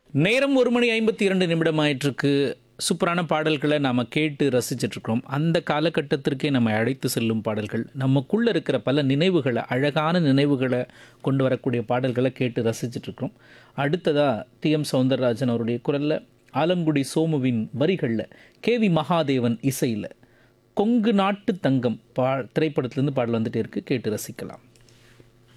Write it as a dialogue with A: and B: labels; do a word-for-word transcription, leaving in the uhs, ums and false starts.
A: நேரம் ஒரு மணி ஐம்பத்தி இரண்டு நிமிடம் ஆயிட்டிருக்கு. சூப்பரான பாடல்களை நாம் கேட்டு ரசிச்சிட்ருக்கிறோம். அந்த காலகட்டத்திற்கே நம்ம அழைத்து செல்லும் பாடல்கள், நமக்குள்ளே இருக்கிற பல நினைவுகளை, அழகான நினைவுகளை கொண்டு வரக்கூடிய பாடல்களை கேட்டு ரசிச்சிட்ருக்கிறோம். அடுத்ததாக டி எம் சௌந்தரராஜன் அவருடைய குரலில், ஆலங்குடி சோமுவின் வரிகளில், கே வி மகாதேவன் இசையில் கொங்கு நாட்டு தங்கம் பா திரைப்படத்திலேருந்து பாடல் வந்துட்டே இருக்குது. கேட்டு ரசிக்கலாம்.